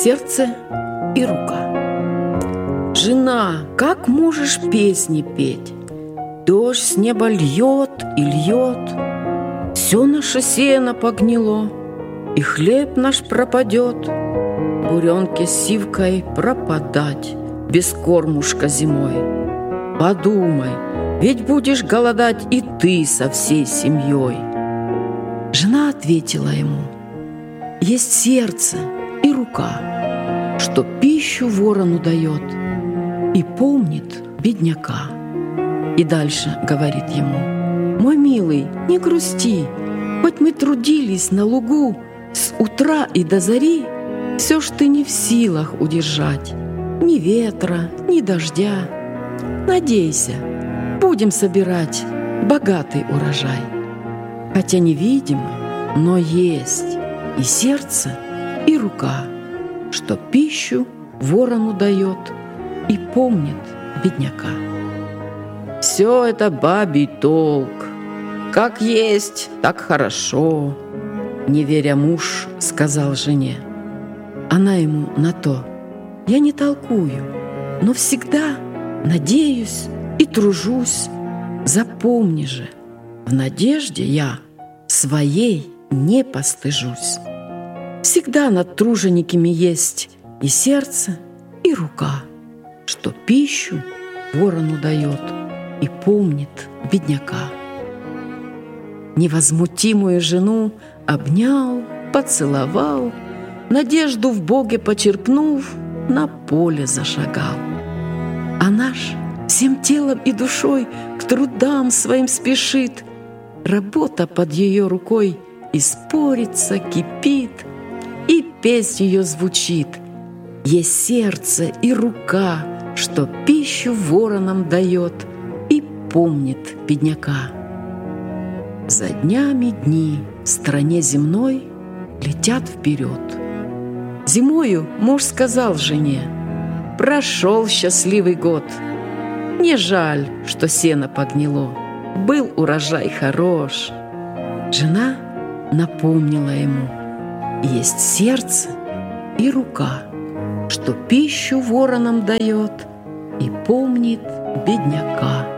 Сердце и рука. Жена, как можешь песни петь? Дождь с неба льет и льет, все наше сено погнило, и хлеб наш пропадет. Буренке с сивкой пропадать, без кормушка зимой. Подумай, ведь будешь голодать и ты со всей семьей. Жена ответила ему: есть сердце и рука, что пищу ворону дает и помнит бедняка. И дальше говорит ему: мой милый, не грусти, хоть мы трудились на лугу с утра и до зари, все ж ты не в силах удержать ни ветра, ни дождя. Надейся, будем собирать богатый урожай. Хотя невидимый, но есть и сердце, и рука, что пищу ворону дает и помнит бедняка. Все это бабий толк, как есть, так хорошо, не веря, муж сказал жене. Она ему на то: я не толкую, но всегда надеюсь и тружусь. Запомни же, в надежде я своей не постыжусь. Всегда над тружениками есть и сердце, и рука, что пищу ворону дает и помнит бедняка. Невозмутимую жену обнял, поцеловал, надежду в Боге почерпнув, на поле зашагал. А наш всем телом и душой к трудам своим спешит. Работа под ее рукой и спорится, кипит, и песнь ее звучит. Есть сердце и рука, что пищу воронам дает и помнит бедняка. За днями дни в стране земной летят вперед. Зимою муж сказал жене: прошел счастливый год. Не жаль, что сено погнило, был урожай хорош. Жена напомнила ему: есть сердце и рука, что пищу воронам дает и помнит бедняка.